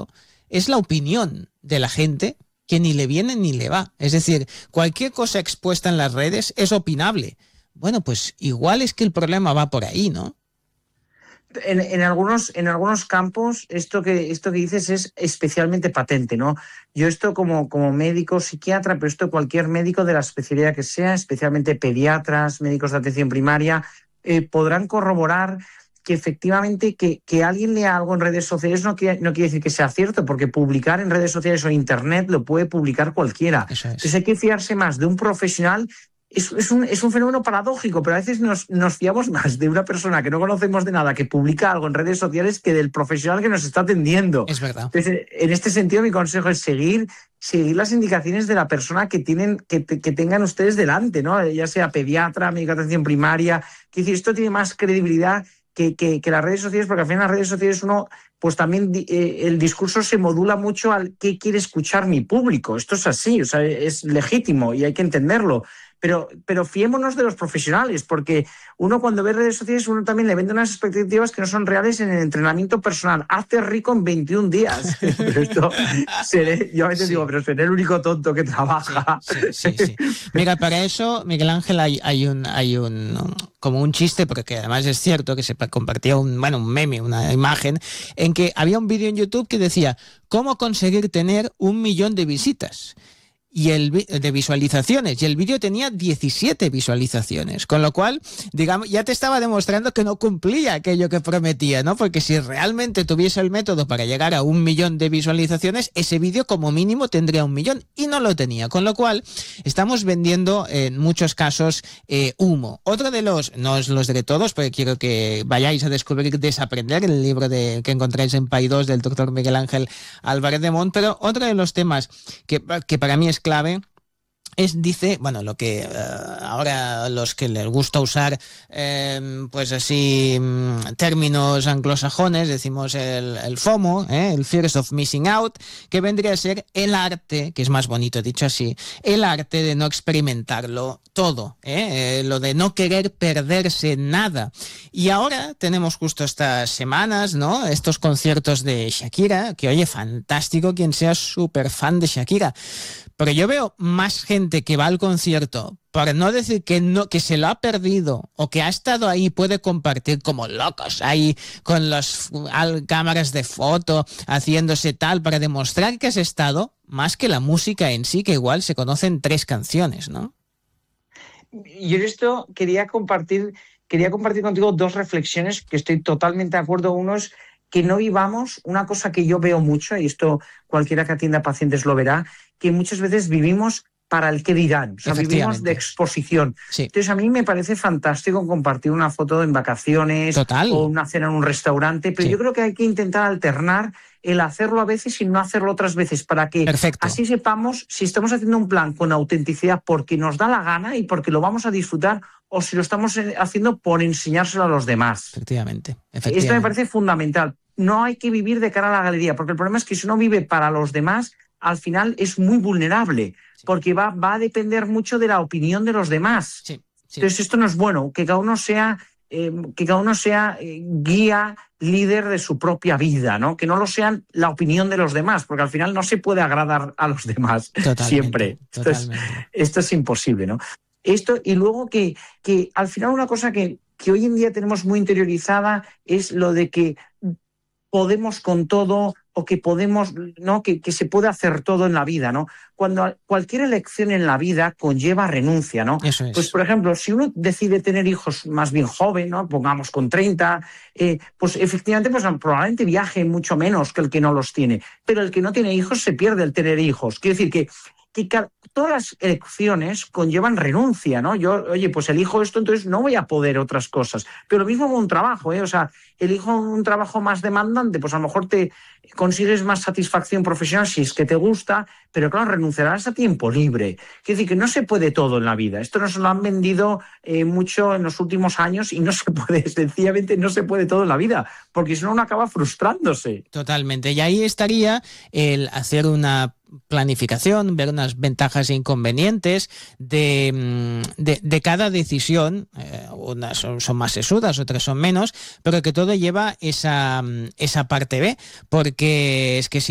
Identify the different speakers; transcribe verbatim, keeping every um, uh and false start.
Speaker 1: lado es la opinión de la gente, que ni le viene ni le va. Es decir, cualquier cosa expuesta en las redes es opinable. Bueno, pues igual es que el problema va por ahí, ¿no?
Speaker 2: En, en algunos en algunos campos esto que esto que dices es especialmente patente, ¿no? Yo esto como, como médico, psiquiatra, pero esto cualquier médico de la especialidad que sea, especialmente pediatras, médicos de atención primaria, eh, podrán corroborar que efectivamente que, que alguien lea algo en redes sociales no quiere, no quiere decir que sea cierto, porque publicar en redes sociales o en internet lo puede publicar cualquiera.
Speaker 1: Eso es.
Speaker 2: Entonces hay que fiarse más de un profesional. Es, es, un, es un fenómeno paradójico, pero a veces nos, nos fiamos más de una persona que no conocemos de nada, que publica algo en redes sociales, que del profesional que nos está atendiendo.
Speaker 1: Es verdad.
Speaker 2: Entonces, en este sentido, mi consejo es seguir, seguir las indicaciones de la persona que tienen, que, que tengan ustedes delante, ¿no? Ya sea pediatra, médico de atención primaria. Que decir, esto tiene más credibilidad que, que, que las redes sociales, porque al final las redes sociales uno, pues también eh, el discurso se modula mucho al qué quiere escuchar mi público. Esto es así, o sea, es legítimo y hay que entenderlo. Pero, pero fiémonos de los profesionales, porque uno cuando ve redes sociales, uno también le vende unas expectativas que no son reales en el entrenamiento personal. Hazte rico en veintiún días. Pero esto, seré, yo a veces sí. digo, pero seré el único tonto que trabaja.
Speaker 1: Sí, sí, sí, sí. Mira, para eso, Miguel Ángel, hay, hay, un, hay un, como un chiste, porque además es cierto que se compartía un, bueno, un meme, una imagen, en que había un vídeo en YouTube que decía, ¿cómo conseguir tener un millón de visitas? Y el de visualizaciones, y el vídeo tenía diecisiete visualizaciones, con lo cual, digamos, ya te estaba demostrando que no cumplía aquello que prometía, ¿no? Porque si realmente tuviese el método para llegar a un millón de visualizaciones, ese vídeo como mínimo tendría un millón, y no lo tenía, con lo cual estamos vendiendo en muchos casos eh, humo. Otro de los, no os los diré todos, porque quiero que vayáis a descubrir Desaprender, el libro de, que encontráis en Pay dos del doctor Miguel Ángel Álvarez de Montt, pero otro de los temas que, que para mí es clave es, dice, bueno, lo que uh, ahora los que les gusta usar eh, pues así um, términos anglosajones, decimos el, el FOMO, ¿eh? el Fears of Missing Out, que vendría a ser el arte, que es más bonito dicho así, el arte de no experimentarlo todo, ¿eh? Eh, lo de no querer perderse nada. Y ahora tenemos justo estas semanas, ¿no? Estos conciertos de Shakira, que oye, fantástico quien sea súper fan de Shakira. Pero yo veo más gente que va al concierto, para no decir que no, que se lo ha perdido o que ha estado ahí, puede compartir como locos ahí con las cámaras de foto, haciéndose tal, para demostrar que has estado, más que la música en sí, que igual se conocen tres canciones, ¿no?
Speaker 2: Yo en esto quería compartir, quería compartir contigo dos reflexiones que estoy totalmente de acuerdo. Uno es que no vivamos una cosa que yo veo mucho, y esto cualquiera que atienda pacientes lo verá, que muchas veces vivimos para el qué dirán, o sea, vivimos de exposición.
Speaker 1: Sí.
Speaker 2: Entonces a mí me parece fantástico compartir una foto en vacaciones,
Speaker 1: Total.
Speaker 2: o una cena en un restaurante, pero sí. Yo creo que hay que intentar alternar el hacerlo a veces y no hacerlo otras veces, para que
Speaker 1: Perfecto.
Speaker 2: Así sepamos si estamos haciendo un plan con autenticidad porque nos da la gana y porque lo vamos a disfrutar, o si lo estamos haciendo por enseñárselo a los demás.
Speaker 1: Efectivamente, efectivamente.
Speaker 2: Esto me parece fundamental. No hay que vivir de cara a la galería, porque el problema es que si uno vive para los demás, al final es muy vulnerable, sí. porque va, va a depender mucho de la opinión de los demás.
Speaker 1: Sí, sí.
Speaker 2: Entonces esto no es bueno, que cada uno sea, eh, que cada uno sea eh, guía, líder de su propia vida, ¿no? Que no lo sean la opinión de los demás, porque al final no se puede agradar a los demás
Speaker 1: totalmente,
Speaker 2: siempre.
Speaker 1: Totalmente.
Speaker 2: Esto es, esto es imposible, ¿no? Esto, y luego que, que al final una cosa que, que hoy en día tenemos muy interiorizada es lo de que podemos con todo, o que podemos, ¿no? Que, que se puede hacer todo en la vida, ¿no? Cuando cualquier elección en la vida conlleva renuncia, ¿no?
Speaker 1: Eso es.
Speaker 2: Pues, por ejemplo, si uno decide tener hijos más bien joven, ¿no? Pongamos con treinta, eh, pues efectivamente pues probablemente viaje mucho menos que el que no los tiene. Pero el que no tiene hijos se pierde el tener hijos. Quiere decir que que todas las elecciones conllevan renuncia, ¿no? Yo, oye, pues elijo esto, entonces no voy a poder otras cosas. Pero lo mismo con un trabajo, ¿eh? O sea, elijo un trabajo más demandante, pues a lo mejor te consigues más satisfacción profesional si es que te gusta, pero claro, renunciarás a tiempo libre. Quiere decir que no se puede todo en la vida. Esto nos lo han vendido eh, mucho en los últimos años y no se puede, sencillamente no se puede todo en la vida, porque si no uno acaba frustrándose.
Speaker 1: Totalmente. Y ahí estaría el hacer una planificación, ver unas ventajas e inconvenientes de, de, de cada decisión. Eh, unas son, son más sesudas, otras son menos, pero que todo lleva esa, esa parte B, porque es que si